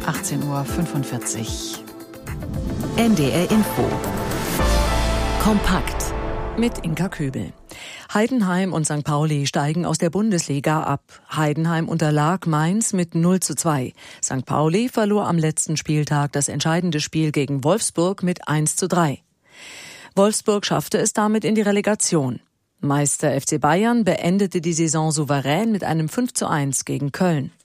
18:45 Uhr. NDR Info. Kompakt. Mit Inka Köbel. Heidenheim und St. Pauli steigen aus der Bundesliga ab. Heidenheim unterlag Mainz mit 0:2. St. Pauli verlor am letzten Spieltag das entscheidende Spiel gegen Wolfsburg mit 1:3. Wolfsburg schaffte es damit in die Relegation. Meister FC Bayern beendete die Saison souverän mit einem 5:1 gegen Köln.